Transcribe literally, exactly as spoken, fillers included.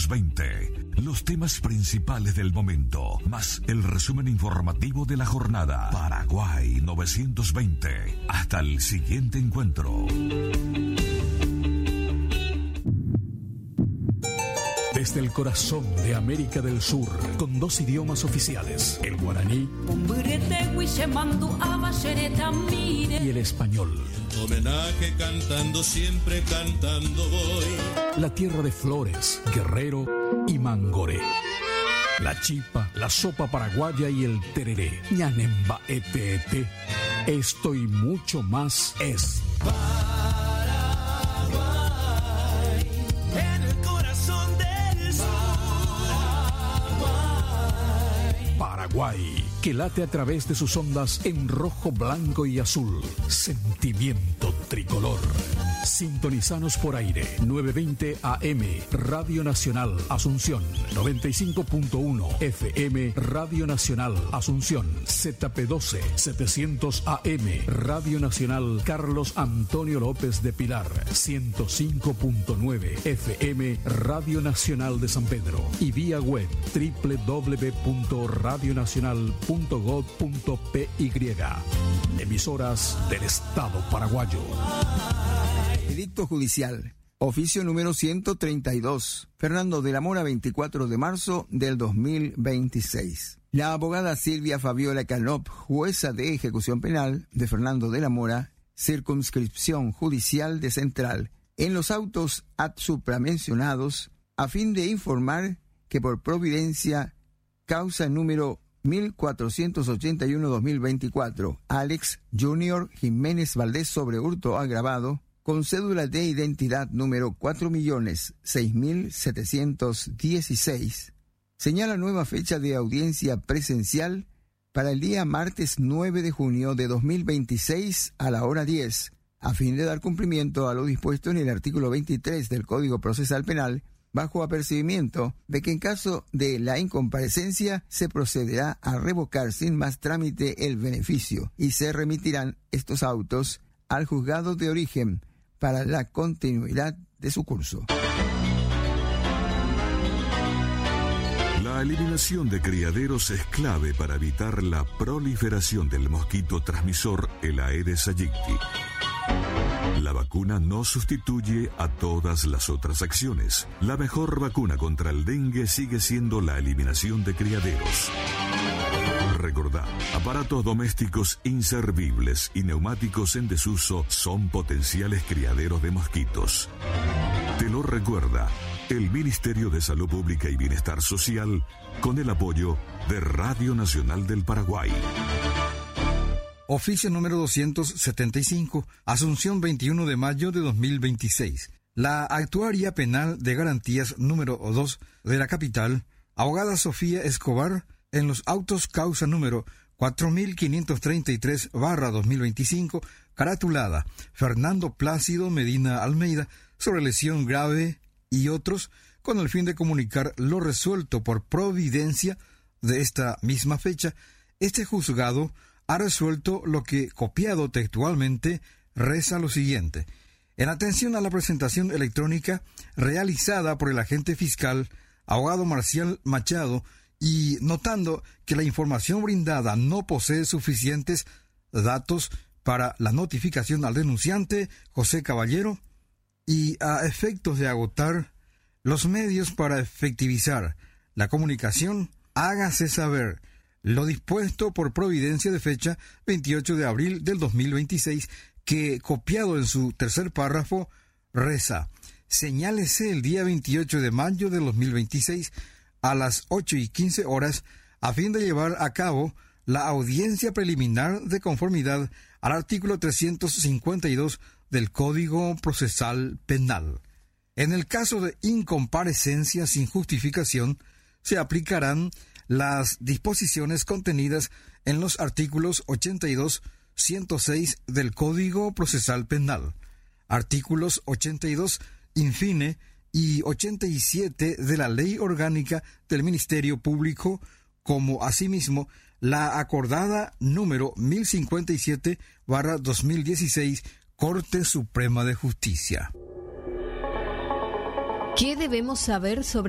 novecientos veinte. Los temas principales del momento, más el resumen informativo de la jornada. Paraguay novecientos veinte. Hasta el siguiente encuentro. Desde el corazón de América del Sur, con dos idiomas oficiales, el guaraní y el español. Homenaje cantando, siempre cantando voy. La tierra de Flores, Guerrero y Mangoré. La chipa, la sopa paraguaya y el tereré. Ñanemba ete ete. Esto y mucho más es Paraguay, en el corazón del sur. Paraguay. Paraguay, que late a través de sus ondas en rojo, blanco y azul. Sentimiento tricolor. Sintonizanos por aire, novecientos veinte A M, Radio Nacional Asunción, noventa y cinco punto uno F M, Radio Nacional Asunción, Z P doce, setecientos A M, Radio Nacional Carlos Antonio López de Pilar, ciento cinco punto nueve F M, Radio Nacional de San Pedro, y vía web doble u doble u doble u punto radio nacional punto gob punto p y. Emisoras del Estado paraguayo. Edicto judicial. Oficio número ciento treinta y dos. Fernando de la Mora, veinticuatro de marzo del dos mil veintiséis. La abogada Silvia Fabiola Canop, jueza de ejecución penal de Fernando de la Mora, circunscripción judicial de Central, en los autos ad supra mencionados, a fin de informar que por providencia, causa número mil cuatrocientos ochenta y uno guión dos mil veinticuatro, Alex Junior Jiménez Valdés sobre hurto agravado, con cédula de identidad número cuatro millones seis mil setecientos dieciséis, señala nueva fecha de audiencia presencial para el día martes nueve de junio de dos mil veintiséis a la hora diez, a fin de dar cumplimiento a lo dispuesto en el artículo veintitrés del Código Procesal Penal, bajo apercibimiento de que en caso de la incomparecencia se procederá a revocar sin más trámite el beneficio y se remitirán estos autos al juzgado de origen para la continuidad de su curso. La eliminación de criaderos es clave para evitar la proliferación del mosquito transmisor, el Aedes aegypti. La vacuna no sustituye a todas las otras acciones. La mejor vacuna contra el dengue sigue siendo la eliminación de criaderos. Recordá, aparatos domésticos inservibles y neumáticos en desuso son potenciales criaderos de mosquitos. Te lo recuerda el Ministerio de Salud Pública y Bienestar Social con el apoyo de Radio Nacional del Paraguay. Oficio número doscientos setenta y cinco, Asunción, veintiuno de mayo de dos mil veintiséis. La actuaria penal de garantías número dos de la capital, abogada Sofía Escobar, en los autos causa número cuatro mil quinientos treinta y tres barra dos mil veinticinco, caratulada Fernando Plácido Medina Almeida, sobre lesión grave y otros, con el fin de comunicar lo resuelto por providencia de esta misma fecha, este juzgado ha resuelto lo que, copiado textualmente, reza lo siguiente. En atención a la presentación electrónica realizada por el agente fiscal, abogado Marcial Machado, y notando que la información brindada no posee suficientes datos para la notificación al denunciante José Caballero, y a efectos de agotar los medios para efectivizar la comunicación, hágase saber lo dispuesto por providencia de fecha veintiocho de abril del dos mil veintiséis, que, copiado en su tercer párrafo, reza: señálese el día veintiocho de mayo del dos mil veintiséis a las ocho y quince horas, a fin de llevar a cabo la audiencia preliminar de conformidad al artículo trescientos cincuenta y dos del Código Procesal Penal. En el caso de incomparecencia sin justificación, se aplicarán las disposiciones contenidas en los artículos ochenta y dos, ciento seis del Código Procesal Penal, artículos ochenta y dos, infine, y ochenta y siete de la Ley Orgánica del Ministerio Público, como asimismo la acordada número mil cincuenta y siete barra dos mil dieciséis, Corte Suprema de Justicia. ¿Qué debemos saber sobre